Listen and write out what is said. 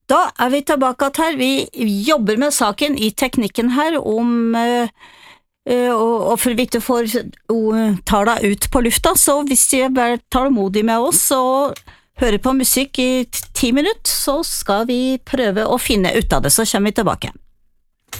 Da vi tilbake her. Vi jobber med saken i teknikken her om og for vi ikke får tala ut på lufta, så hvis de er tålmodig med oss og hører på musikk i 10 minutter, så skal vi prøve å finne ut av det, så kommer vi tilbake.